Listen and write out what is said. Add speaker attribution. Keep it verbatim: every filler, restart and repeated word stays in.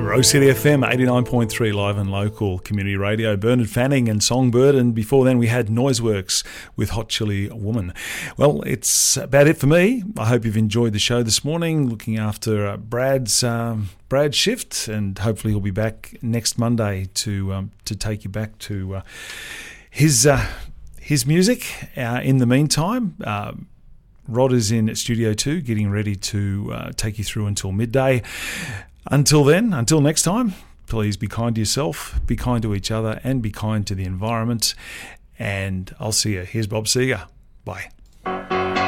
Speaker 1: Rose City F M, eighty-nine point three live and local community radio. Bernard Fanning and Songbird, and before then we had Noiseworks with Hot Chili Woman. Well, it's about it for me. I hope you've enjoyed the show this morning, looking after uh, Brad's um, Brad's shift, and hopefully he'll be back next Monday to um, to take you back to uh, his uh, his music. Uh, in the meantime, uh, Rod is in Studio two, getting ready to uh, take you through until midday. Until then, until next time, please be kind to yourself, be kind to each other, and be kind to the environment. And I'll see you. Here's Bob Seger. Bye.